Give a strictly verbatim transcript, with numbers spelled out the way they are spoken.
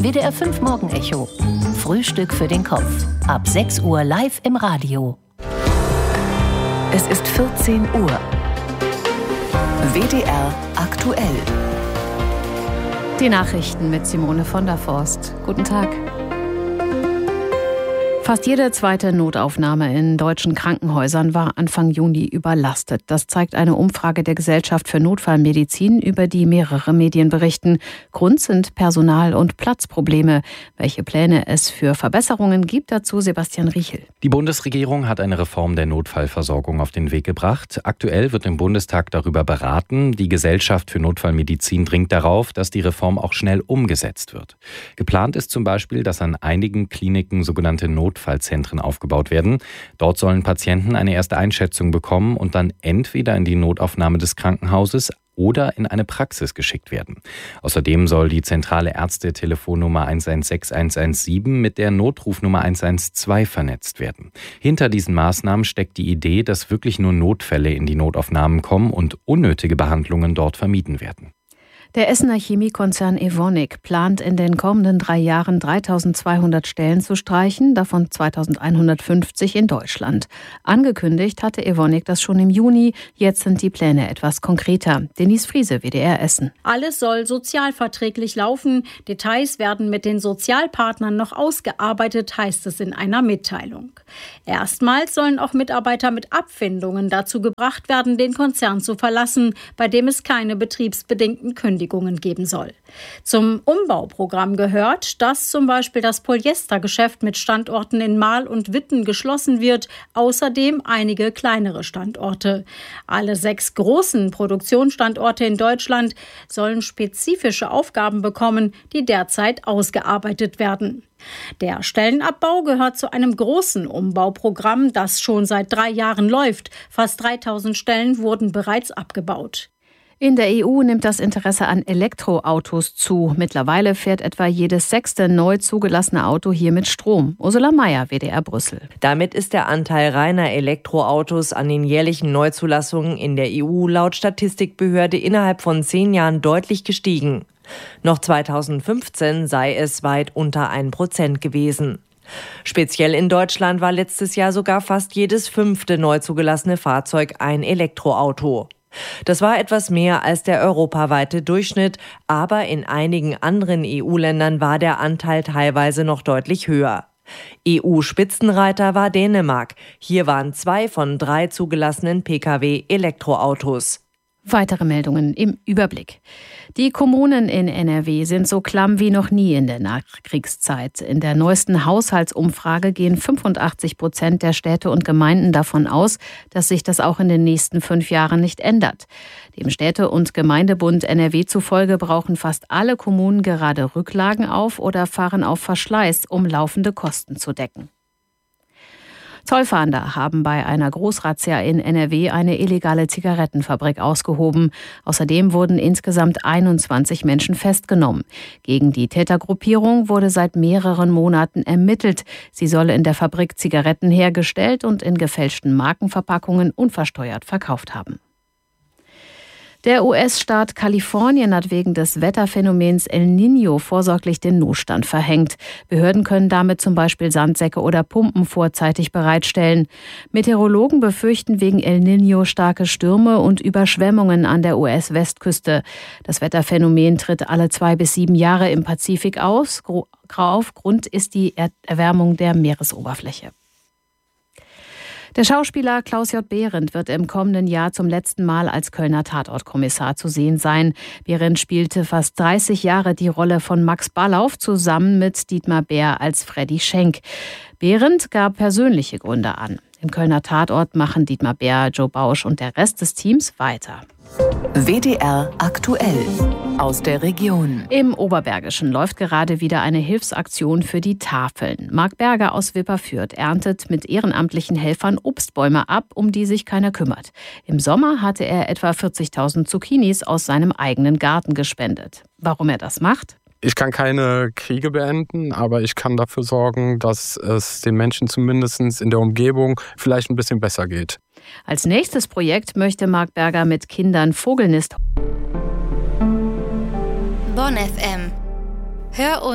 W D R fünf Morgenecho. Frühstück für den Kopf. Ab sechs Uhr live im Radio. Es ist vierzehn Uhr. W D R aktuell. Die Nachrichten mit Simone von der Forst. Guten Tag. Fast jede zweite Notaufnahme in deutschen Krankenhäusern war Anfang Juni überlastet. Das zeigt eine Umfrage der Gesellschaft für Notfallmedizin, über die mehrere Medien berichten. Grund sind Personal- und Platzprobleme. Welche Pläne es für Verbesserungen gibt, dazu Sebastian Riechel. Die Bundesregierung hat eine Reform der Notfallversorgung auf den Weg gebracht. Aktuell wird im Bundestag darüber beraten. Die Gesellschaft für Notfallmedizin dringt darauf, dass die Reform auch schnell umgesetzt wird. Geplant ist zum Beispiel, dass an einigen Kliniken sogenannte Notfallzentren aufgebaut werden. Dort sollen Patienten eine erste Einschätzung bekommen und dann entweder in die Notaufnahme des Krankenhauses oder in eine Praxis geschickt werden. Außerdem soll die zentrale Ärzte-Telefonnummer eins eins sechs eins eins sieben mit der Notrufnummer eins eins zwei vernetzt werden. Hinter diesen Maßnahmen steckt die Idee, dass wirklich nur Notfälle in die Notaufnahmen kommen und unnötige Behandlungen dort vermieden werden. Der Essener Chemiekonzern Evonik plant in den kommenden drei Jahren dreitausendzweihundert Stellen zu streichen, davon zweitausendeinhundertfünfzig in Deutschland. Angekündigt hatte Evonik das schon im Juni, jetzt sind die Pläne etwas konkreter. Denise Friese, W D R Essen. Alles soll sozialverträglich laufen. Details werden mit den Sozialpartnern noch ausgearbeitet, heißt es in einer Mitteilung. Erstmals sollen auch Mitarbeiter mit Abfindungen dazu gebracht werden, den Konzern zu verlassen, bei dem es keine betriebsbedingten Kündigungen geben soll. Zum Umbauprogramm gehört, dass zum Beispiel das Polyestergeschäft mit Standorten in Marl und Witten geschlossen wird, außerdem einige kleinere Standorte. Alle sechs großen Produktionsstandorte in Deutschland sollen spezifische Aufgaben bekommen, die derzeit ausgearbeitet werden. Der Stellenabbau gehört zu einem großen Umbauprogramm, das schon seit drei Jahren läuft. Fast dreitausend Stellen wurden bereits abgebaut. In der E U nimmt das Interesse an Elektroautos zu. Mittlerweile fährt etwa jedes sechste neu zugelassene Auto hier mit Strom. Ursula Mayer, W D R Brüssel. Damit ist der Anteil reiner Elektroautos an den jährlichen Neuzulassungen in der E U laut Statistikbehörde innerhalb von zehn Jahren deutlich gestiegen. Noch zweitausendfünfzehn sei es weit unter ein Prozent gewesen. Speziell in Deutschland war letztes Jahr sogar fast jedes fünfte neu zugelassene Fahrzeug ein Elektroauto. Das war etwas mehr als der europaweite Durchschnitt, aber in einigen anderen E U-Ländern war der Anteil teilweise noch deutlich höher. E U-Spitzenreiter war Dänemark. Hier waren zwei von drei zugelassenen Pkw Elektroautos. Weitere Meldungen im Überblick. Die Kommunen in N R W sind so klamm wie noch nie in der Nachkriegszeit. In der neuesten Haushaltsumfrage gehen fünfundachtzig Prozent der Städte und Gemeinden davon aus, dass sich das auch in den nächsten fünf Jahren nicht ändert. Dem Städte- und Gemeindebund N R W zufolge brauchen fast alle Kommunen gerade Rücklagen auf oder fahren auf Verschleiß, um laufende Kosten zu decken. Zollfahnder haben bei einer Großrazzia in N R W eine illegale Zigarettenfabrik ausgehoben. Außerdem wurden insgesamt einundzwanzig Menschen festgenommen. Gegen die Tätergruppierung wurde seit mehreren Monaten ermittelt. Sie solle in der Fabrik Zigaretten hergestellt und in gefälschten Markenverpackungen unversteuert verkauft haben. Der U S-Staat Kalifornien hat wegen des Wetterphänomens El Niño vorsorglich den Notstand verhängt. Behörden können damit zum Beispiel Sandsäcke oder Pumpen vorzeitig bereitstellen. Meteorologen befürchten wegen El Niño starke Stürme und Überschwemmungen an der U S-Westküste. Das Wetterphänomen tritt alle zwei bis sieben Jahre im Pazifik aus. Auf Grund ist die Erwärmung der Meeresoberfläche. Der Schauspieler Klaus J. Behrendt wird im kommenden Jahr zum letzten Mal als Kölner Tatortkommissar zu sehen sein. Behrendt spielte fast dreißig Jahre die Rolle von Max Ballauf zusammen mit Dietmar Bär als Freddy Schenk. Behrendt gab persönliche Gründe an. Im Kölner Tatort machen Dietmar Bär, Joe Bausch und der Rest des Teams weiter. W D R aktuell aus der Region. Im Oberbergischen läuft gerade wieder eine Hilfsaktion für die Tafeln. Marc Berger aus Wipperfürth erntet mit ehrenamtlichen Helfern Obstbäume ab, um die sich keiner kümmert. Im Sommer hatte er etwa vierzigtausend Zucchinis aus seinem eigenen Garten gespendet. Warum er das macht? Ich kann keine Kriege beenden, aber ich kann dafür sorgen, dass es den Menschen zumindest in der Umgebung vielleicht ein bisschen besser geht. Als nächstes Projekt möchte Marc Berger mit Kindern Vogelnist. Bonn F M. Hör uns.